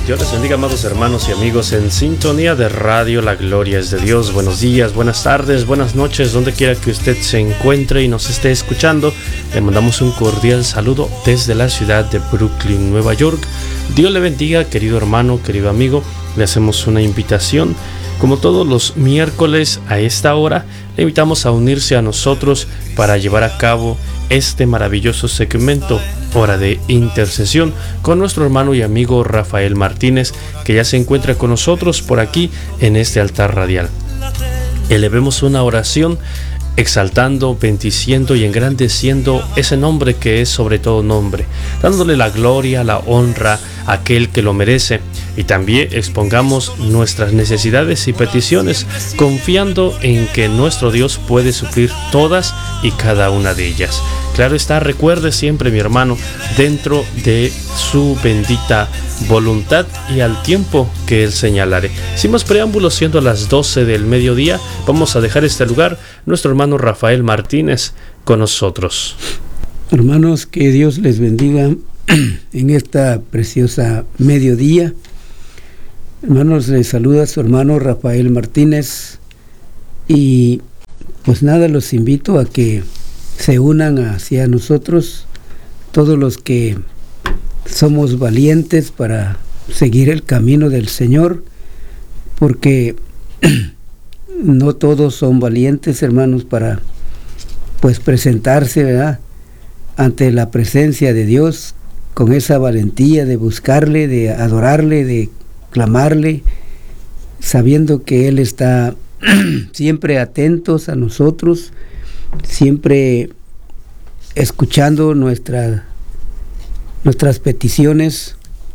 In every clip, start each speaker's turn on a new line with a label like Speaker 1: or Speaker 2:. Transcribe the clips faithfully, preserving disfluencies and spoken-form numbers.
Speaker 1: Dios les bendiga, amados hermanos y amigos en sintonía de Radio La Gloria es de Dios. Buenos días, buenas tardes, buenas noches, donde quiera que usted se encuentre y nos esté escuchando. Le mandamos un cordial saludo desde la ciudad de Brooklyn, Nueva York. Dios le bendiga, querido hermano, querido amigo. Le hacemos una invitación. Como todos los miércoles a esta hora, le invitamos a unirse a nosotros para llevar a cabo este maravilloso segmento, Hora de Intercesión, con nuestro hermano y amigo Rafael Martínez, que ya se encuentra con nosotros por aquí en este altar radial. Elevemos una oración exaltando, bendiciendo y engrandeciendo ese nombre que es sobre todo nombre, dándole la gloria, la honra a aquel que lo merece, y también expongamos nuestras necesidades y peticiones, confiando en que nuestro Dios puede suplir todas y cada una de ellas. Claro está, recuerde siempre, mi hermano, dentro de su bendita voluntad y al tiempo que Él señalare. Sin más preámbulos, siendo las doce del mediodía, vamos a dejar este lugar. Nuestro hermano Rafael Martínez con nosotros.
Speaker 2: Hermanos, que Dios les bendiga en esta preciosa mediodía. Hermanos, les saluda su hermano Rafael Martínez, y pues nada, los invito a que se unan hacia nosotros, todos los que somos valientes para seguir el camino del Señor, porque no todos son valientes, hermanos, para pues presentarse, ¿verdad?, ante la presencia de Dios con esa valentía de buscarle, de adorarle, de clamarle, sabiendo que Él está siempre atentos a nosotros, siempre escuchando nuestra, nuestras peticiones.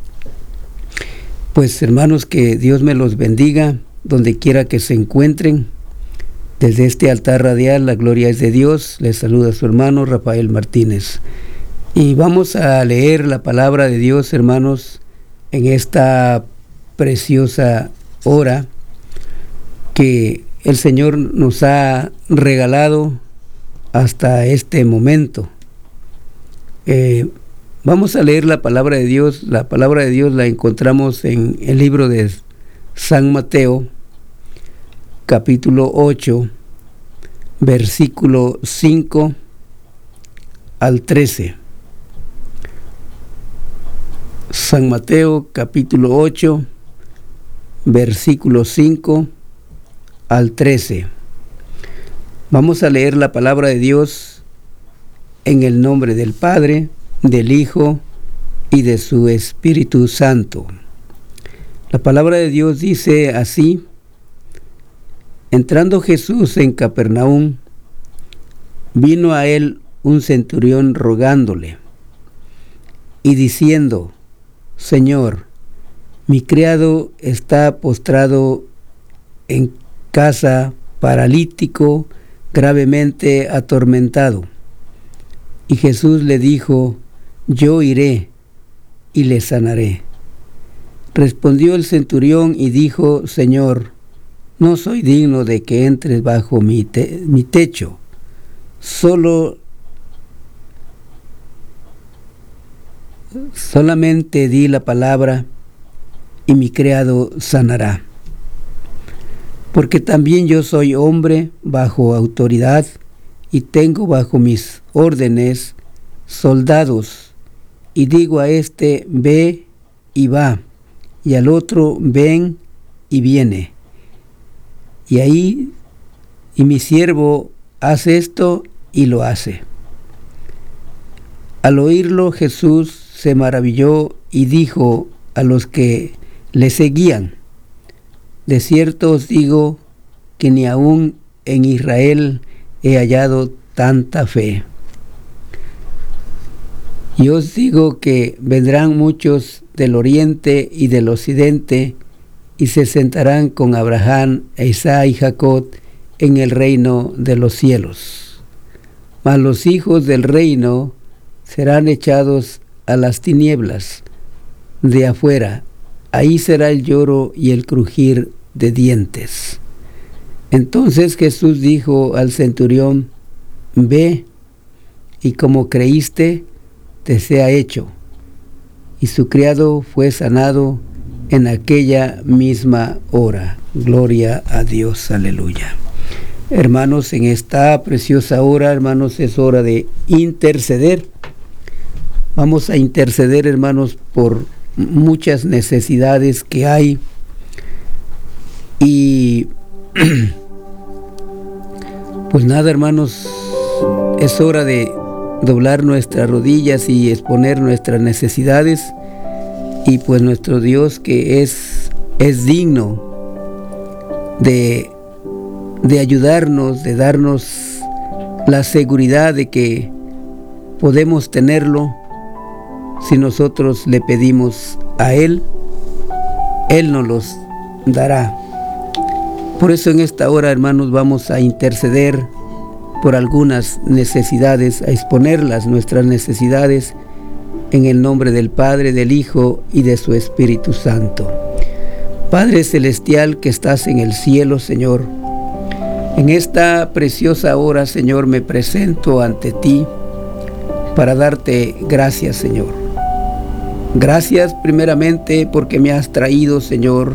Speaker 2: Pues hermanos, que Dios me los bendiga donde quiera que se encuentren. Desde este altar radial, La Gloria es de Dios, les saluda su hermano Rafael Martínez. Y vamos a leer la palabra de Dios, hermanos, en esta preciosa hora que el Señor nos ha regalado hasta este momento. Eh, vamos a leer la palabra de Dios. La palabra de Dios la encontramos en el libro de San Mateo, capítulo ocho, versículo cinco al trece. San Mateo, capítulo ocho, versículo cinco al trece. Vamos a leer la palabra de Dios en el nombre del Padre, del Hijo y de su Espíritu Santo. La palabra de Dios dice así: entrando Jesús en Capernaum, vino a él un centurión rogándole y diciendo: Señor, mi criado está postrado en casa, paralítico, gravemente atormentado. Y Jesús le dijo: yo iré y le sanaré. Respondió el centurión y dijo: Señor, no soy digno de que entres bajo mi, te- mi techo. Solo, solamente di la palabra y mi criado sanará. Porque también yo soy hombre bajo autoridad y tengo bajo mis órdenes soldados, y digo a este: ve y va, y al otro: ven y viene. Y ahí, y mi siervo hace esto y lo hace. Al oírlo, Jesús se maravilló y dijo a los que le seguían: de cierto os digo que ni aun en Israel he hallado tanta fe. Y os digo que vendrán muchos del oriente y del occidente y se sentarán con Abraham, Isaac y Jacob en el reino de los cielos. Mas los hijos del reino serán echados a las tinieblas de afuera. Ahí será el lloro y el crujir de dientes. Entonces Jesús dijo al centurión: ve, y como creíste, te sea hecho. Y su criado fue sanado en aquella misma hora. Gloria a Dios, aleluya. Hermanos, en esta preciosa hora, hermanos, es hora de interceder. Vamos a interceder, hermanos, por muchas necesidades que hay. Y pues nada, hermanos, es hora de doblar nuestras rodillas y exponer nuestras necesidades. Y pues nuestro Dios, que es, es digno de, de ayudarnos, de darnos la seguridad de que podemos tenerlo si nosotros le pedimos a Él, Él nos los dará. Por eso en esta hora, hermanos, vamos a interceder por algunas necesidades, a exponerlas, nuestras necesidades, en el nombre del Padre, del Hijo y de su Espíritu Santo. Padre Celestial que estás en el cielo, Señor, en esta preciosa hora, Señor, me presento ante ti para darte gracias, Señor. Gracias primeramente porque me has traído, Señor,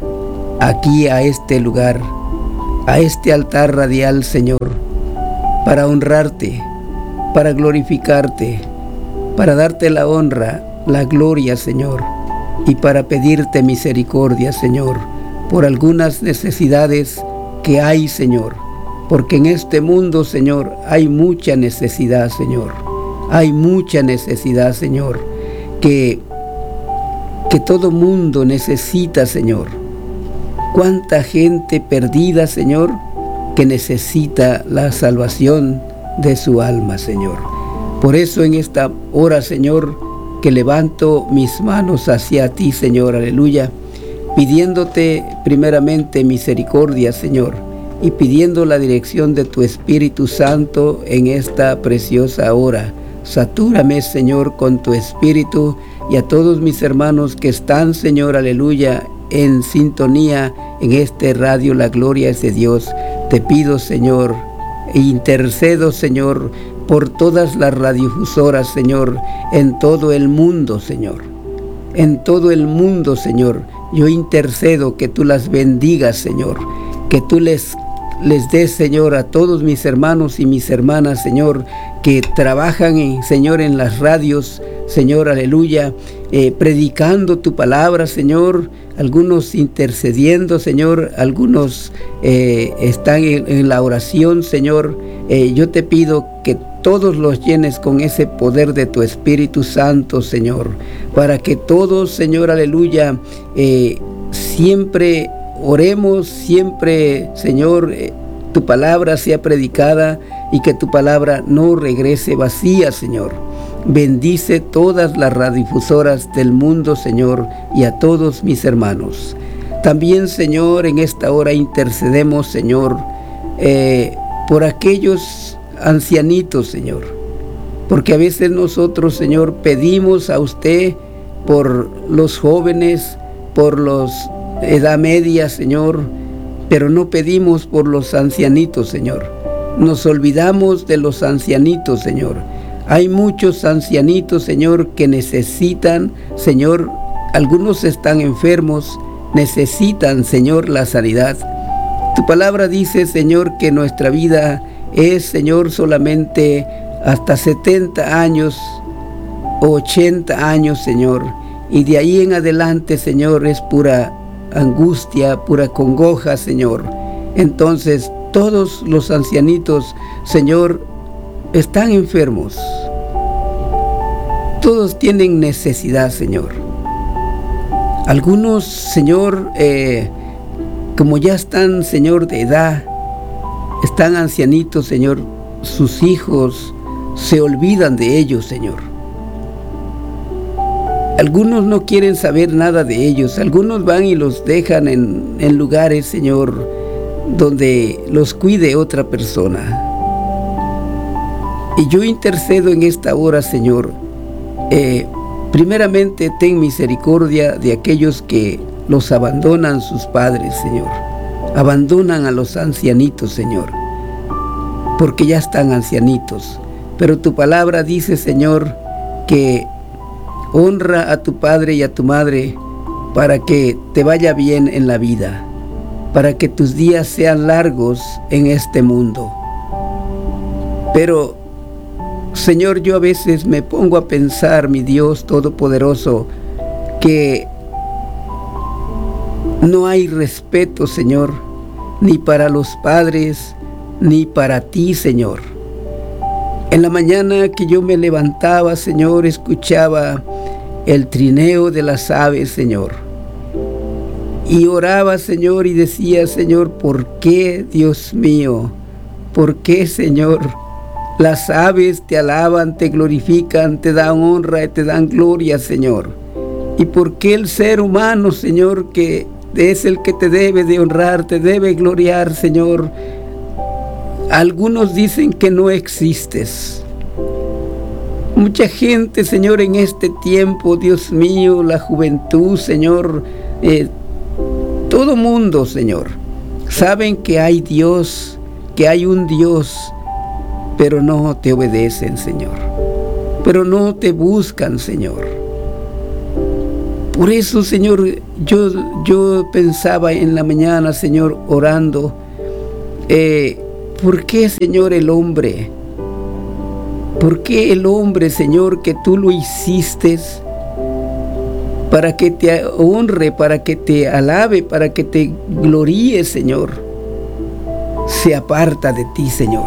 Speaker 2: aquí a este lugar, a este altar radial, Señor, para honrarte, para glorificarte, para darte la honra, la gloria, Señor, y para pedirte misericordia, Señor, por algunas necesidades que hay, Señor, porque en este mundo, Señor, hay mucha necesidad, Señor, hay mucha necesidad, Señor, que, que todo mundo necesita, Señor. Cuánta gente perdida, Señor, que necesita la salvación de su alma, Señor. Por eso en esta hora, Señor, que levanto mis manos hacia ti, Señor, aleluya, pidiéndote primeramente misericordia, Señor, y pidiendo la dirección de tu Espíritu Santo en esta preciosa hora. Satúrame, Señor, con tu Espíritu, y a todos mis hermanos que están, Señor, aleluya, en sintonía en este radio La Gloria es de Dios. Te pido, Señor, e intercedo, Señor, por todas las radiofusoras, Señor, en todo el mundo, Señor. En todo el mundo, Señor, yo intercedo que tú las bendigas, Señor, que tú les, les des, Señor, a todos mis hermanos y mis hermanas, Señor, que trabajan, en, Señor, en las radios, Señor, aleluya, eh, predicando tu palabra, Señor, algunos intercediendo, Señor, algunos eh, están en, en la oración, Señor. Eh, yo te pido que todos los llenes con ese poder de tu Espíritu Santo, Señor, para que todos, Señor, aleluya, eh, siempre oremos, siempre, Señor, eh, tu palabra sea predicada y que tu palabra no regrese vacía, Señor. Bendice todas las radiodifusoras del mundo, Señor, y a todos mis hermanos. También, Señor, en esta hora intercedemos, Señor, eh, por aquellos ancianitos, Señor, porque a veces nosotros, Señor, pedimos a usted por los jóvenes, por los edad media, Señor, pero no pedimos por los ancianitos, Señor. Nos olvidamos de los ancianitos, Señor. Hay muchos ancianitos, Señor, que necesitan, Señor, algunos están enfermos, necesitan, Señor, la sanidad. Tu palabra dice, Señor, que nuestra vida es, Señor, solamente hasta setenta años o ochenta años, Señor. Y de ahí en adelante, Señor, es pura angustia, pura congoja, Señor. Entonces, todos los ancianitos, Señor, están enfermos. Todos tienen necesidad, Señor. Algunos, Señor, eh, como ya están, Señor, de edad, están ancianitos, Señor, sus hijos se olvidan de ellos, Señor. Algunos no quieren saber nada de ellos. Algunos van y los dejan en, en lugares, Señor, donde los cuide otra persona. Y yo intercedo en esta hora, Señor. Eh, primeramente, ten misericordia de aquellos que los abandonan sus padres, Señor. Abandonan a los ancianitos, Señor, porque ya están ancianitos. Pero tu palabra dice, Señor, que honra a tu padre y a tu madre para que te vaya bien en la vida, para que tus días sean largos en este mundo. Pero, Señor, yo a veces me pongo a pensar, mi Dios Todopoderoso, que no hay respeto, Señor, ni para los padres, ni para ti, Señor. En la mañana que yo me levantaba, Señor, escuchaba el trineo de las aves, Señor. Y oraba, Señor, y decía, Señor, ¿por qué, Dios mío? ¿Por qué, Señor? Las aves te alaban, te glorifican, te dan honra y te dan gloria, Señor. ¿Y por qué el ser humano, Señor, que es el que te debe de honrar, te debe gloriar, Señor? Algunos dicen que no existes. Mucha gente, Señor, en este tiempo, Dios mío, la juventud, Señor, eh, todo mundo, Señor, saben que hay Dios, que hay un Dios, pero no te obedecen, Señor. Pero no te buscan, Señor. Por eso, Señor, yo, yo pensaba en la mañana, Señor, orando, eh, ¿por qué, Señor, el hombre? ¿Por qué el hombre, Señor, que tú lo hiciste para que te honre, para que te alabe, para que te gloríe, Señor, se aparta de ti, Señor?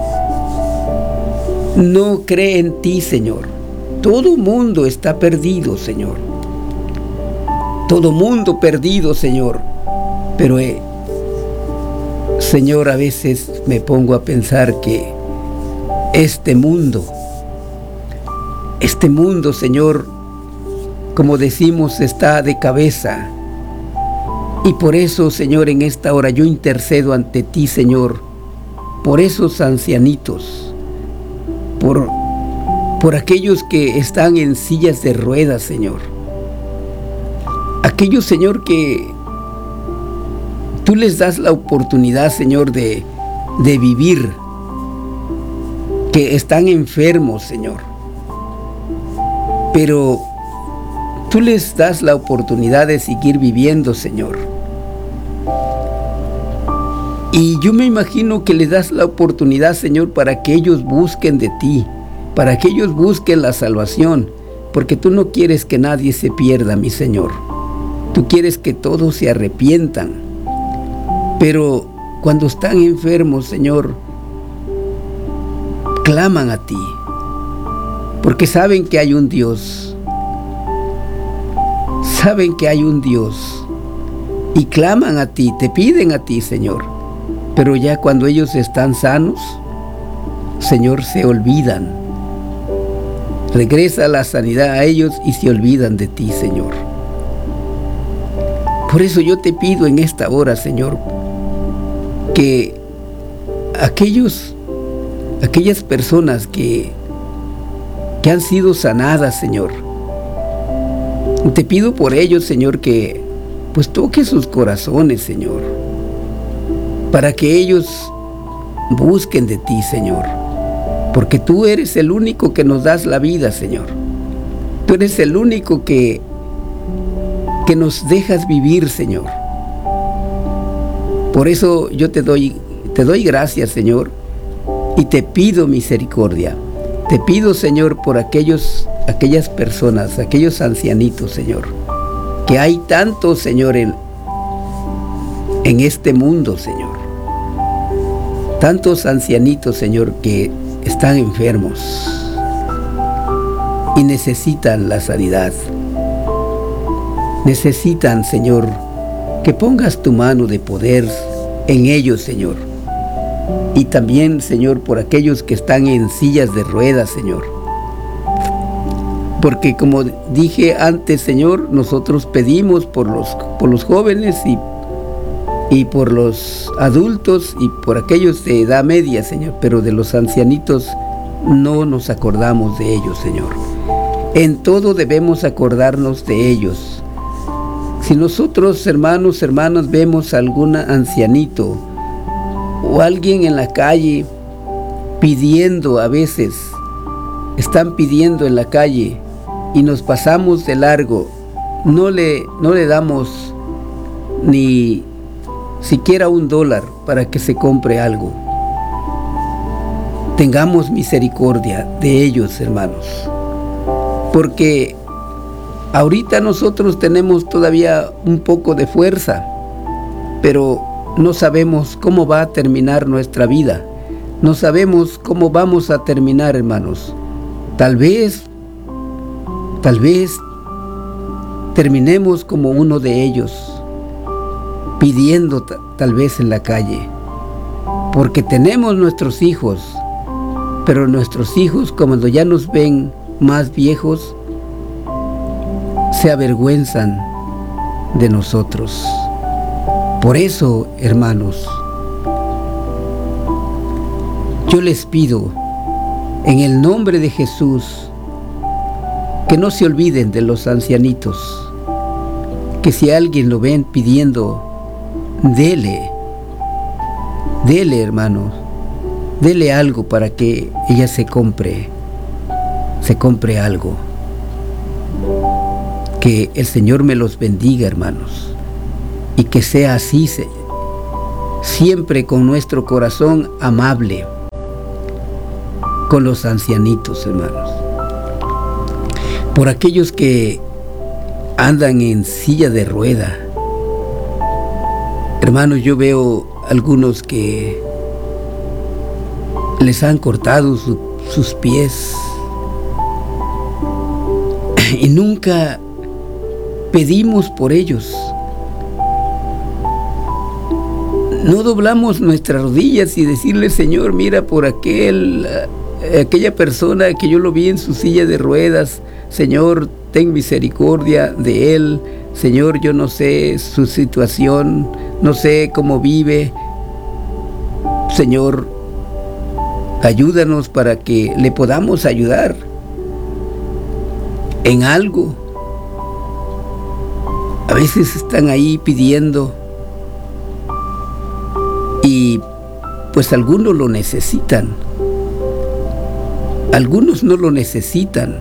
Speaker 2: No cree en ti, Señor. Todo mundo está perdido, Señor. Todo mundo perdido, Señor. Pero, eh, Señor, a veces me pongo a pensar que este mundo, este mundo, Señor, como decimos, está de cabeza. Y por eso, Señor, en esta hora yo intercedo ante ti, Señor, por esos ancianitos, por, por aquellos que están en sillas de ruedas, Señor. Aquellos, Señor, que tú les das la oportunidad, Señor, de, de vivir, que están enfermos, Señor. Pero tú les das la oportunidad de seguir viviendo, Señor. Y yo me imagino que les das la oportunidad, Señor, para que ellos busquen de ti, para que ellos busquen la salvación, porque tú no quieres que nadie se pierda, mi Señor. Tú quieres que todos se arrepientan. Pero cuando están enfermos, Señor, claman a ti, porque saben que hay un Dios. Saben que hay un Dios y claman a ti, te piden a ti, Señor. Pero ya cuando ellos están sanos, Señor, se olvidan. Regresa la sanidad a ellos y se olvidan de ti, Señor. Por eso yo te pido en esta hora, Señor, que aquellos, aquellas personas que, que han sido sanadas, Señor, te pido por ellos, Señor, que pues toque sus corazones, Señor, para que ellos busquen de ti, Señor, porque tú eres el único que nos das la vida, Señor. Tú eres el único que, que nos dejas vivir, Señor. Por eso yo te doy, te doy gracias, Señor, y te pido misericordia. Te pido, Señor, por aquellos, aquellas personas, aquellos ancianitos, Señor, que hay tantos, Señor, en, en este mundo, Señor. Tantos ancianitos, Señor, que están enfermos y necesitan la sanidad. Necesitan, Señor, que pongas tu mano de poder en ellos, Señor. Y también, Señor, por aquellos que están en sillas de ruedas, Señor. Porque como dije antes, Señor, nosotros pedimos por los, por los jóvenes y, y por los adultos y por aquellos de edad media, Señor. Pero de los ancianitos no nos acordamos de ellos, Señor. En todo debemos acordarnos de ellos. Si nosotros, hermanos, hermanas, vemos a algún ancianito o alguien en la calle pidiendo, a veces están pidiendo en la calle y nos pasamos de largo, no le, no le damos ni siquiera un dólar para que se compre algo. Tengamos misericordia de ellos, hermanos, porque ahorita nosotros tenemos todavía un poco de fuerza, pero no sabemos cómo va a terminar nuestra vida. No sabemos cómo vamos a terminar, hermanos. Tal vez, tal vez terminemos como uno de ellos, pidiendo tal vez en la calle, porque tenemos nuestros hijos, pero nuestros hijos, cuando ya nos ven más viejos, se avergüenzan de nosotros. Por eso, hermanos, yo les pido en el nombre de Jesús que no se olviden de los ancianitos, que si alguien lo ven pidiendo, dele, dele, hermanos, dele algo para que ella se compre, se compre algo. Que el Señor me los bendiga, hermanos, y que sea así, siempre con nuestro corazón amable con los ancianitos, hermanos. Por aquellos que andan en silla de rueda, hermanos, yo veo algunos que les han cortado su, sus pies y nunca pedimos por ellos. No doblamos nuestras rodillas y decirle: Señor, mira por aquel, aquella persona que yo lo vi en su silla de ruedas. Señor, ten misericordia de él. Señor, yo no sé su situación, no sé cómo vive. Señor, ayúdanos para que le podamos ayudar en algo. A veces están ahí pidiendo y pues algunos lo necesitan, algunos no lo necesitan,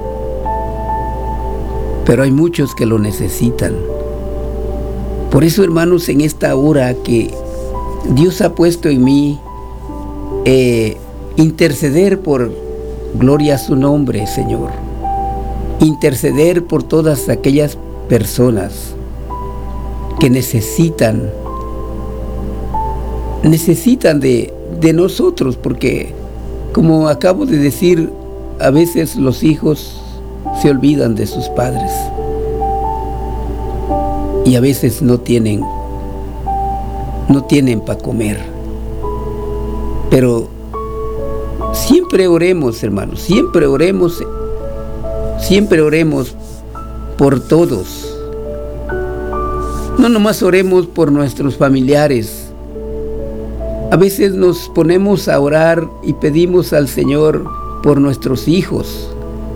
Speaker 2: pero hay muchos que lo necesitan. Por eso, hermanos, en esta hora que Dios ha puesto en mí, eh, interceder por, gloria a su nombre, Señor, interceder por todas aquellas personas que necesitan, necesitan de, de nosotros, porque como acabo de decir, a veces los hijos se olvidan de sus padres y a veces no tienen, no tienen para comer. Pero siempre oremos, hermanos, siempre oremos, siempre oremos por todos. No nomás oremos por nuestros familiares. A veces nos ponemos a orar y pedimos al Señor por nuestros hijos.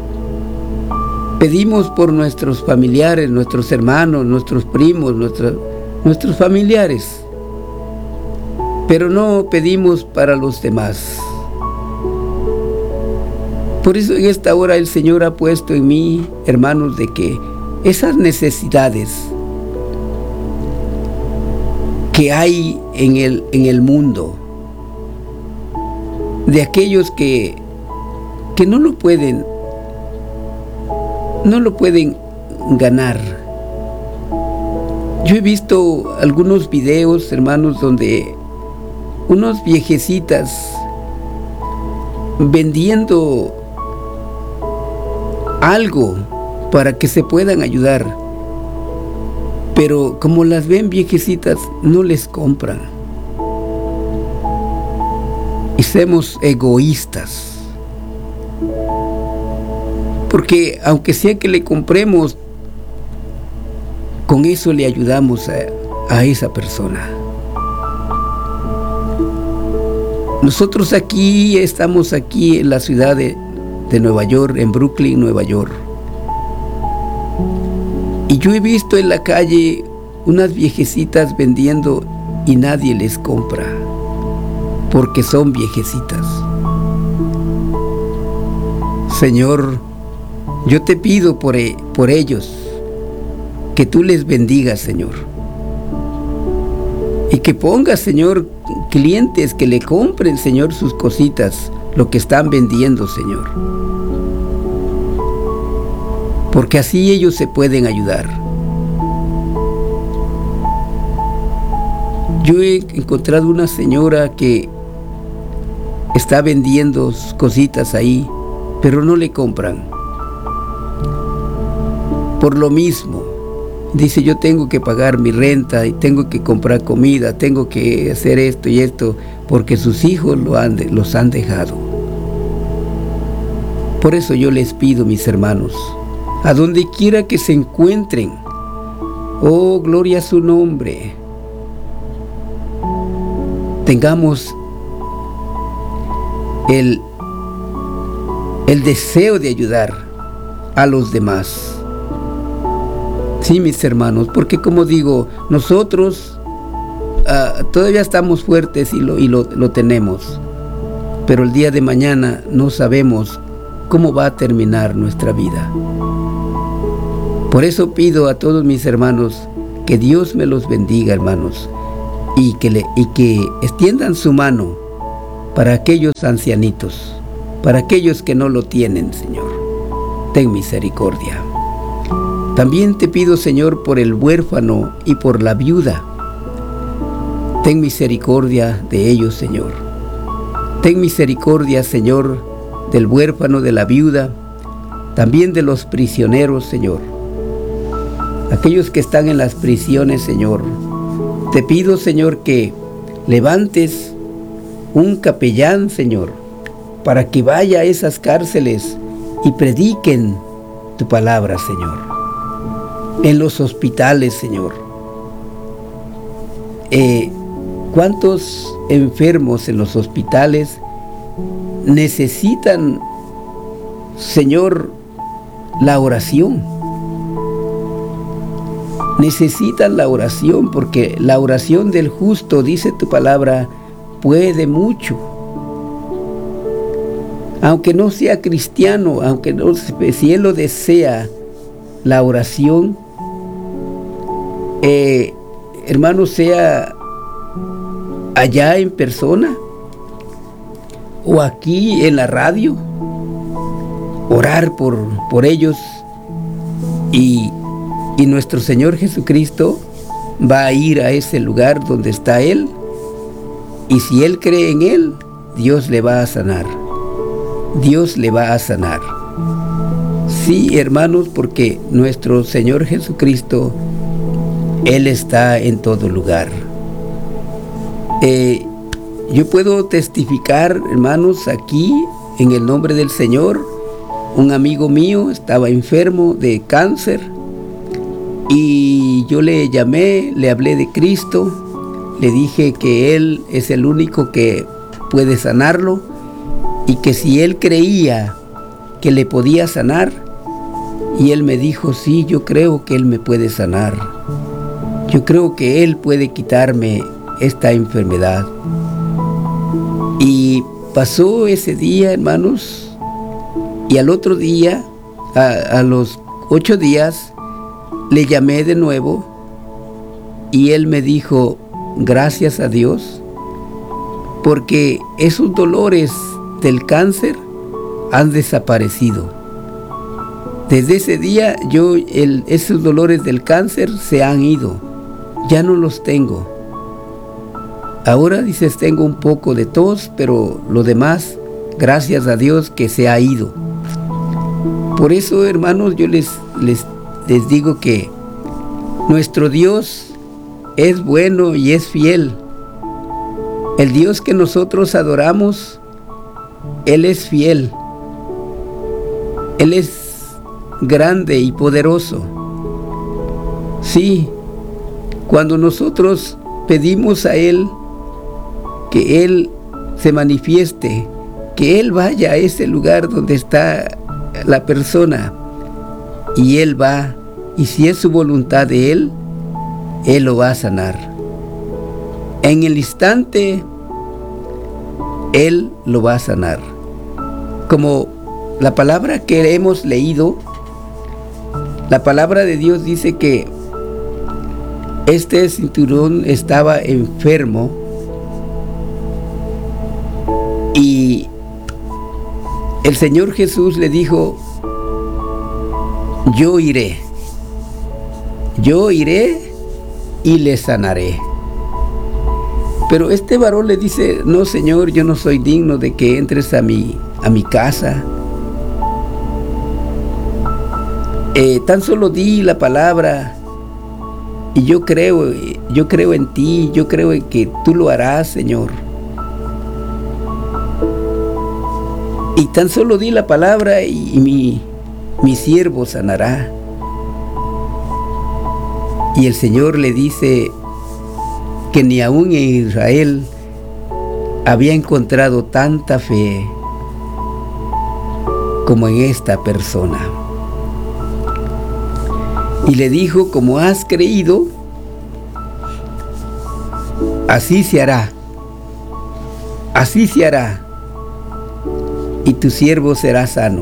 Speaker 2: Pedimos por nuestros familiares, nuestros hermanos, nuestros primos, nuestra, nuestros familiares. Pero no pedimos para los demás. Por eso en esta hora el Señor ha puesto en mí, hermanos, de que esas necesidades que hay en el, en el mundo, de aquellos que, que no lo pueden, no lo pueden ganar. Yo he visto algunos videos, hermanos, donde unos viejecitas vendiendo algo para que se puedan ayudar, pero como las ven viejecitas, no les compran. Y somos egoístas, porque aunque sea que le compremos, con eso le ayudamos a, a esa persona. Nosotros aquí estamos aquí en la ciudad de, de Nueva York, en Brooklyn, Nueva York. Y yo he visto en la calle unas viejecitas vendiendo y nadie les compra, porque son viejecitas. Señor, yo te pido por, por ellos, que tú les bendigas, Señor. Y que pongas, Señor, clientes que le compren, Señor, sus cositas, lo que están vendiendo, Señor. Porque así ellos se pueden ayudar. Yo he encontrado una señora que está vendiendo cositas ahí, pero no le compran. Por lo mismo, dice, yo tengo que pagar mi renta y tengo que comprar comida, tengo que hacer esto y esto, porque sus hijos lo han de, los han dejado. Por eso yo les pido, mis hermanos, a donde quiera que se encuentren, oh, gloria a su nombre, tengamos el, el deseo de ayudar a los demás. Sí, mis hermanos, porque como digo, nosotros uh, todavía estamos fuertes y, lo, y lo, lo tenemos, pero el día de mañana no sabemos cómo va a terminar nuestra vida. Por eso pido a todos mis hermanos que Dios me los bendiga, hermanos, y que, le, y que extiendan su mano para aquellos ancianitos, para aquellos que no lo tienen, Señor. Ten misericordia. También te pido, Señor, por el huérfano y por la viuda. Ten misericordia de ellos, Señor. Ten misericordia, Señor, del huérfano, de la viuda, también de los prisioneros, Señor. Aquellos que están en las prisiones, Señor. Te pido, Señor, que levantes un capellán, Señor, para que vaya a esas cárceles y prediquen tu palabra, Señor. En los hospitales, Señor. Eh, ¿Cuántos enfermos en los hospitales necesitan, Señor, la oración? Necesitan la oración, porque la oración del justo, dice tu palabra, puede mucho. Aunque no sea cristiano, aunque no, si él lo desea, la oración, eh, hermano, sea allá en persona o aquí en la radio, orar por, por ellos, y Y nuestro Señor Jesucristo va a ir a ese lugar donde está Él, y si Él cree en Él, Dios le va a sanar. Dios le va a sanar. Sí, hermanos, porque nuestro Señor Jesucristo, Él está en todo lugar. Eh, yo puedo testificar, hermanos, aquí, en el nombre del Señor. Un amigo mío estaba enfermo de cáncer, y yo le llamé, le hablé de Cristo, le dije que Él es el único que puede sanarlo, y que si él creía que le podía sanar, y él me dijo, sí, yo creo que Él me puede sanar, yo creo que Él puede quitarme esta enfermedad. Y pasó ese día, hermanos, y al otro día, a, a los ocho días, le llamé de nuevo, y él me dijo, gracias a Dios, porque esos dolores del cáncer han desaparecido. Desde ese día, yo, el, esos dolores del cáncer se han ido, ya no los tengo. Ahora, dices, tengo un poco de tos, pero lo demás, gracias a Dios que se ha ido. Por eso, hermanos, yo les, les Les digo que nuestro Dios es bueno y es fiel. El Dios que nosotros adoramos, Él es fiel. Él es grande y poderoso. Sí, cuando nosotros pedimos a Él que Él se manifieste, que Él vaya a ese lugar donde está la persona, y Él va, y si es su voluntad de Él, Él lo va a sanar. En el instante, Él lo va a sanar. Como la palabra que hemos leído, la palabra de Dios dice que Este cinturón estaba enfermo y el Señor Jesús le dijo: yo iré, yo iré y le sanaré. Pero este varón le dice: no, Señor, yo no soy digno de que entres a mi, a mi casa. Eh, tan solo di la palabra y yo creo, yo creo en ti, yo creo en que tú lo harás, Señor. Y tan solo di la palabra y, y mi, mi siervo sanará. Y el Señor le dice que ni aún en Israel había encontrado tanta fe como en esta persona. Y le dijo: como has creído, así se hará, así se hará, y tu siervo será sano.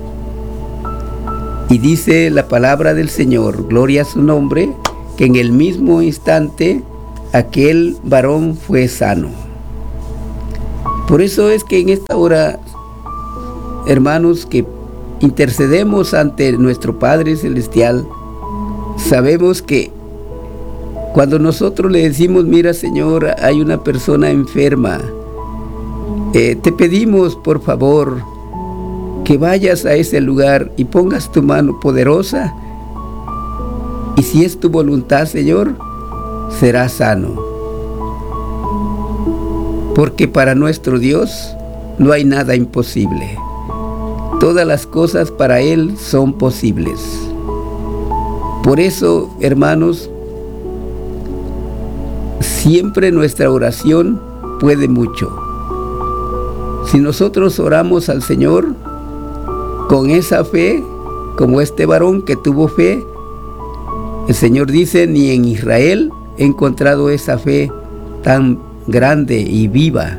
Speaker 2: Y dice la palabra del Señor, gloria a su nombre, que en el mismo instante aquel varón fue sano. Por eso es que en esta hora, hermanos, que intercedemos ante nuestro Padre Celestial, sabemos que cuando nosotros le decimos: mira, Señor, hay una persona enferma, eh, te pedimos por favor que vayas a ese lugar y pongas tu mano poderosa, y si es tu voluntad, Señor, será sano. Porque para nuestro Dios no hay nada imposible. Todas las cosas para Él son posibles. Por eso, hermanos, siempre nuestra oración puede mucho. Si nosotros oramos al Señor con esa fe, como este varón que tuvo fe, el Señor dice: ni en Israel he encontrado esa fe tan grande y viva.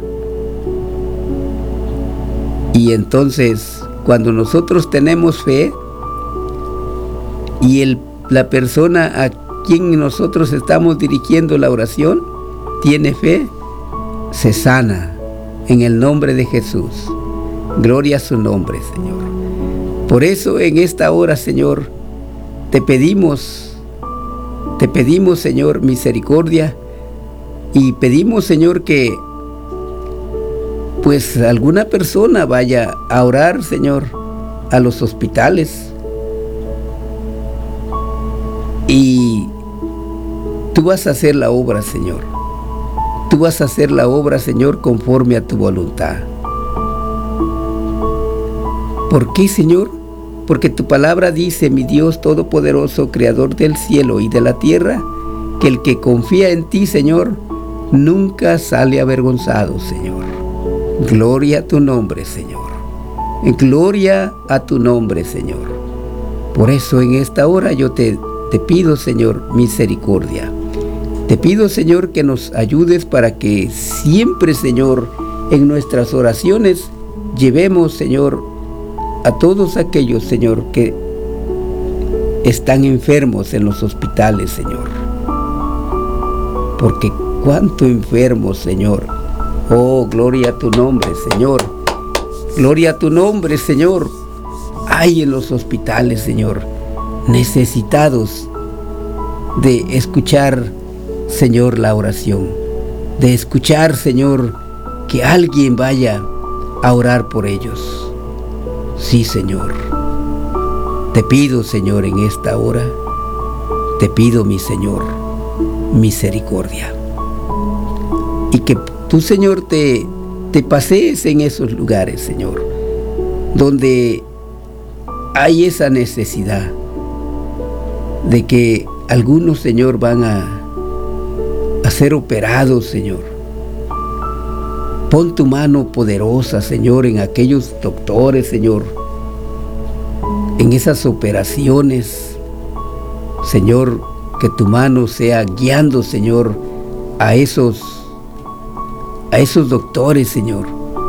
Speaker 2: Y entonces, cuando nosotros tenemos fe y el la persona a quien nosotros estamos dirigiendo la oración tiene fe, se sana en el nombre de Jesús. Gloria a su nombre, Señor. Por eso en esta hora, Señor, te pedimos, te pedimos, Señor, misericordia, y pedimos, Señor, que pues alguna persona vaya a orar, Señor, a los hospitales. Y tú vas a hacer la obra, Señor. Tú vas a hacer la obra, Señor, conforme a tu voluntad. ¿Por qué, Señor? Porque tu palabra dice: mi Dios todopoderoso, creador del cielo y de la tierra, que el que confía en ti, Señor, nunca sale avergonzado, Señor. Gloria a tu nombre, Señor. Gloria a tu nombre, Señor. Por eso en esta hora yo te Te pido, Señor, misericordia. Te pido, Señor, que nos ayudes para que siempre, Señor, en nuestras oraciones llevemos, Señor, a todos aquellos, Señor, que están enfermos en los hospitales, Señor. Porque cuánto enfermos, Señor. Oh, gloria a tu nombre, Señor. Gloria a tu nombre, Señor. Hay en los hospitales, Señor, necesitados de escuchar, Señor, la oración, de escuchar, Señor, que alguien vaya a orar por ellos. Sí, Señor. Te pido, Señor, en esta hora, te pido, mi Señor, misericordia. Y que tú, Señor, te, te pasees en esos lugares, Señor, donde hay esa necesidad de que algunos, Señor, van a, a ser operados, Señor. Pon tu mano poderosa, Señor, en aquellos doctores, Señor, en esas operaciones, Señor, que tu mano sea guiando, Señor, a esos, a esos doctores, Señor,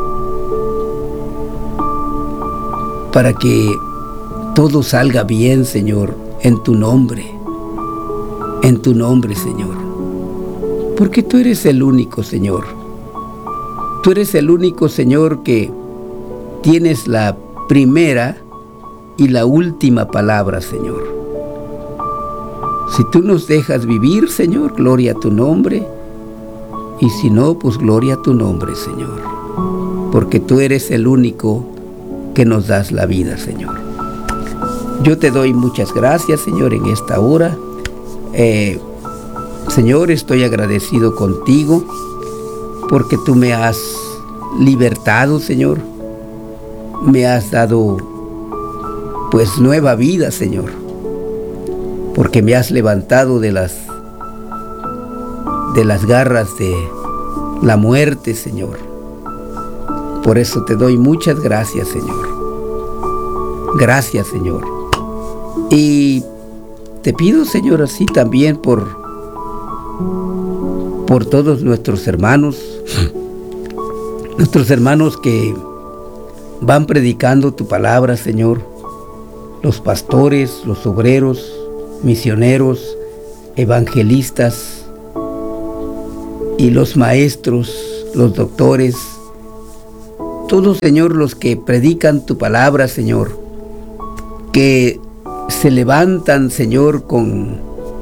Speaker 2: para que todo salga bien, Señor, en tu nombre, en tu nombre, Señor. Porque tú eres el único, Señor. Tú eres el único, Señor, que tienes la primera y la última palabra, Señor. Si tú nos dejas vivir, Señor, gloria a tu nombre. Y si no, pues gloria a tu nombre, Señor. Porque tú eres el único que nos das la vida, Señor. Yo te doy muchas gracias, Señor, en esta hora. Eh, Señor, estoy agradecido contigo porque tú me has libertado, Señor. Me has dado, pues, nueva vida, Señor. Porque me has levantado de las, de las garras de la muerte, Señor. Por eso te doy muchas gracias, Señor. Gracias, Señor. Y te pido, Señor, así también por, por todos nuestros hermanos, nuestros hermanos que van predicando tu palabra, Señor, los pastores, los obreros, misioneros, evangelistas y los maestros, los doctores, todos, Señor, los que predican tu palabra, Señor, que se levantan, Señor, con,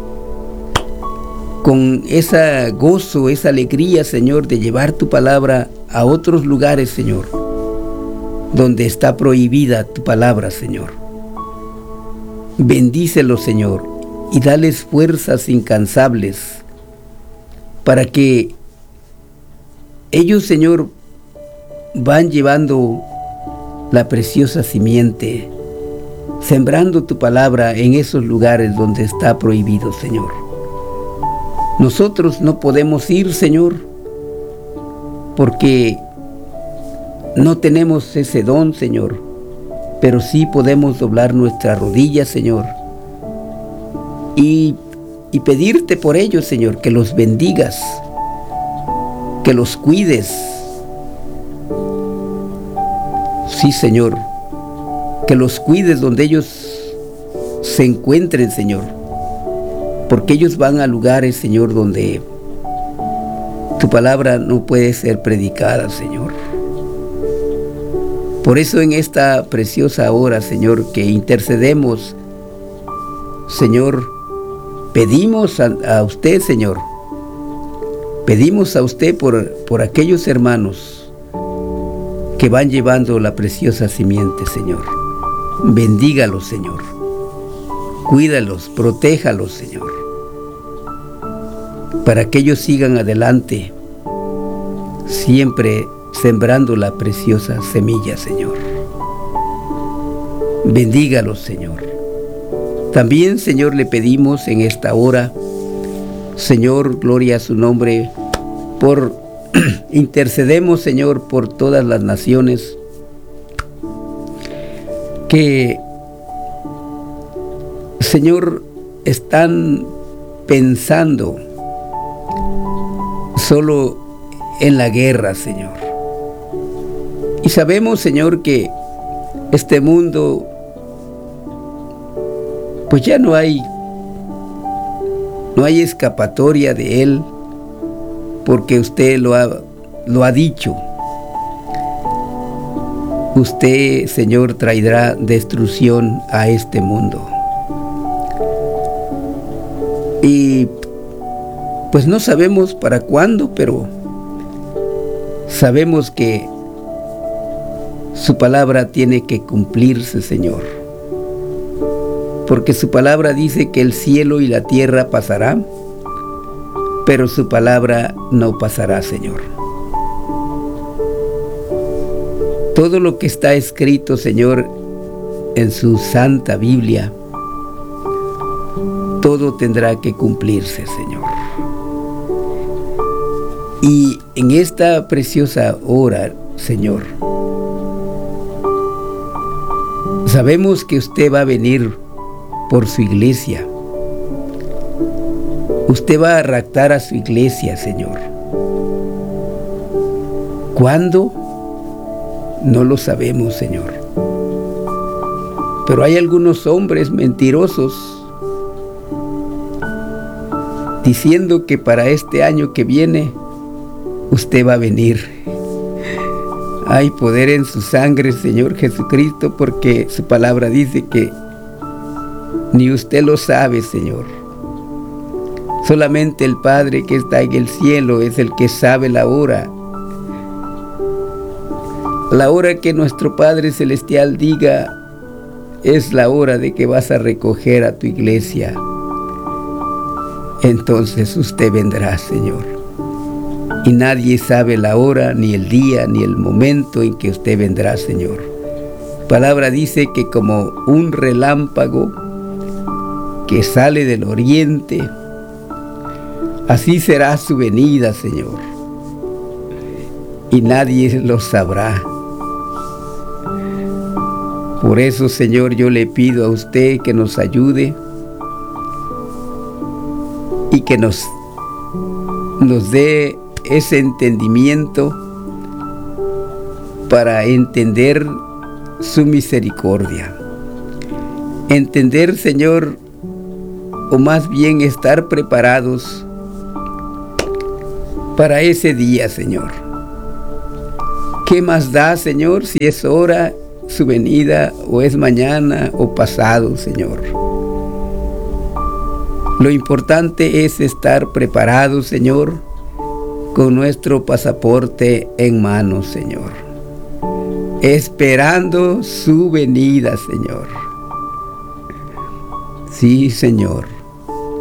Speaker 2: con ese gozo, esa alegría, Señor, de llevar tu palabra a otros lugares, Señor, donde está prohibida tu palabra, Señor. Bendícelos, Señor, y dales fuerzas incansables para que ellos, Señor, van llevando la preciosa simiente, sembrando tu palabra en esos lugares donde está prohibido, Señor. Nosotros no podemos ir, Señor, porque no tenemos ese don, Señor, pero sí podemos doblar nuestras rodillas, Señor, y, y pedirte por ellos, Señor, que los bendigas, que los cuides. Sí, Señor, que los cuides donde ellos se encuentren, Señor, porque ellos van a lugares, Señor, donde tu palabra no puede ser predicada, Señor. Por eso en esta preciosa hora, Señor, que intercedemos, Señor, pedimos a, a usted, Señor, pedimos a usted por, por aquellos hermanos que van llevando la preciosa simiente, Señor. Bendígalos, Señor. Cuídalos, protéjalos, Señor, para que ellos sigan adelante, siempre sembrando la preciosa semilla, Señor. Bendígalos, Señor. También, Señor, le pedimos en esta hora, Señor, gloria a su nombre, por intercedemos, Señor, por todas las naciones que, Señor, están pensando solo en la guerra, Señor. Y sabemos, Señor, que este mundo, pues ya no hay, no hay escapatoria de él, porque usted lo ha, lo ha dicho. Usted, Señor, traerá destrucción a este mundo. Y pues no sabemos para cuándo, pero sabemos que su palabra tiene que cumplirse, Señor. Porque su palabra dice que el cielo y la tierra pasarán, pero su palabra no pasará, Señor. Todo lo que está escrito, Señor, en su santa Biblia, todo tendrá que cumplirse, Señor. Y en esta preciosa hora, Señor, sabemos que usted va a venir por su iglesia. Usted va a raptar a su iglesia, Señor. ¿Cuándo? No lo sabemos, Señor. Pero hay algunos hombres mentirosos diciendo que para este año que viene usted va a venir. Hay poder en su sangre, Señor Jesucristo, porque su palabra dice que ni usted lo sabe, Señor. Solamente el Padre que está en el cielo es el que sabe la hora. La hora que nuestro Padre Celestial diga es la hora de que vas a recoger a tu iglesia. Entonces usted vendrá, Señor. Y nadie sabe la hora, ni el día, ni el momento en que usted vendrá, Señor. La palabra dice que como un relámpago que sale del oriente, así será su venida, Señor. Y nadie lo sabrá. Por eso, Señor, yo le pido a usted que nos ayude y que nos, nos dé ese entendimiento para entender su misericordia. Entender, Señor, o más bien estar preparados para ese día, Señor. ¿Qué más da, Señor, si es hora su venida o es mañana o pasado, Señor? Lo importante es estar preparados, Señor, con nuestro pasaporte en mano, Señor, esperando su venida, Señor. Sí, Señor.